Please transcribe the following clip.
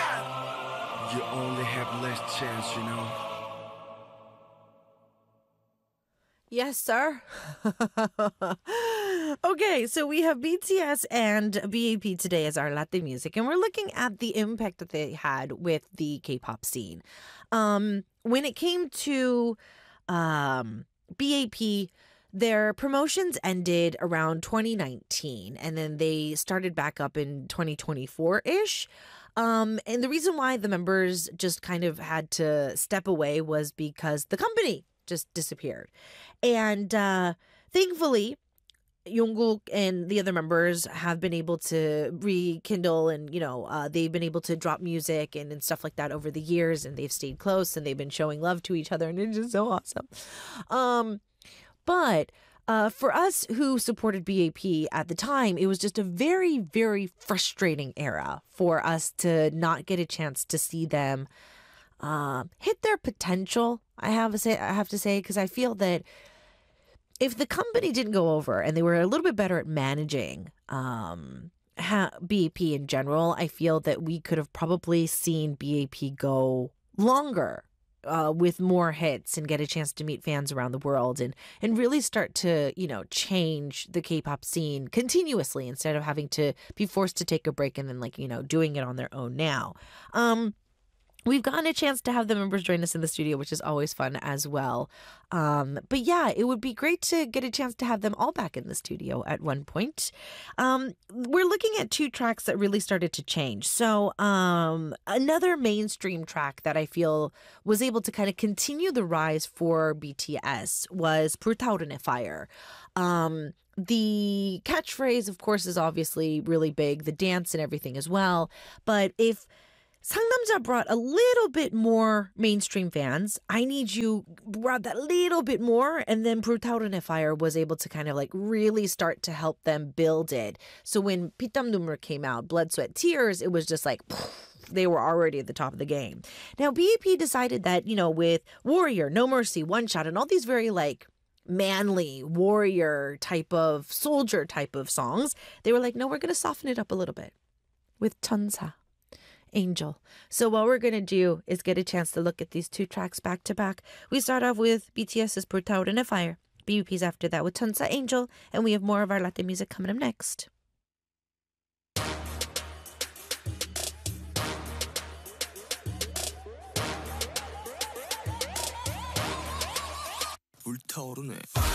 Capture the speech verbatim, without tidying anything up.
You only have less chance, you know. Yes, sir. Okay, so we have B T S and B A P today as our Latin music, and we're looking at the impact that they had with the K-pop scene. Um, when it came to um, B A P, their promotions ended around twenty nineteen, and then they started back up in twenty twenty-four-ish. Um, and the reason why the members just kind of had to step away was because the company just disappeared. And uh, thankfully, Jungkook and the other members have been able to rekindle, and you know uh, they've been able to drop music and, and stuff like that over the years, and they've stayed close and they've been showing love to each other, and it's just so awesome. Um, but uh, for us who supported B A P at the time, it was just a very, very frustrating era for us to not get a chance to see them uh, hit their potential. I have to say, I have to say, because I feel that if the company didn't go over and they were a little bit better at managing um, ha- B A P in general, I feel that we could have probably seen B A P go longer uh, with more hits and get a chance to meet fans around the world and and really start to, you know, change the K-pop scene continuously instead of having to be forced to take a break and then, like, you know, doing it on their own now. Um, We've gotten a chance to have the members join us in the studio, which is always fun as well. Um, but yeah, it would be great to get a chance to have them all back in the studio at one point. Um, we're looking at two tracks that really started to change. So um, another mainstream track that I feel was able to kind of continue the rise for B T S was 불타오르는 Fire. Um, the catchphrase, of course, is obviously really big, the dance and everything as well. But if Sangnamja brought a little bit more mainstream fans, I Need You brought that little bit more, and then 불타오르는 Fire was able to kind of like really start to help them build it. So when 피땀 눈물 came out, Blood, Sweat, Tears, it was just like they were already at the top of the game. Now B A P decided that, you know, with Warrior, No Mercy, One Shot, and all these very like manly warrior type of soldier type of songs, they were like, no, we're going to soften it up a little bit with 천사. Angel. So what we're going to do is get a chance to look at these two tracks back to back. We start off with BTS's 불타오르는 Fire, B U P's after that with 천사 Angel, and we have more of our Latin music coming up next. 불타오르네.